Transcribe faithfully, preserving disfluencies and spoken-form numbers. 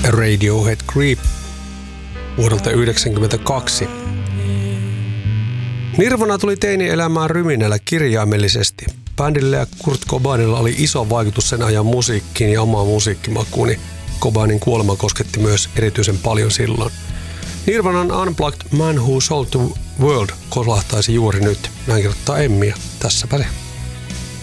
Radiohead Creep vuodelta yhdeksänkymmentäkaksi. Nirvana tuli teini-elämään ryminällä kirjaimellisesti. Bändillä ja Kurt Cobainilla oli iso vaikutus sen ajan musiikkiin ja omaan musiikkimakuun, niin Cobainin kuolema kosketti myös erityisen paljon silloin. Nirvanan Unplugged Man Who Sold the World kolahtaisi juuri nyt. Näin kirjoittaa Emmi ja tässäpä se.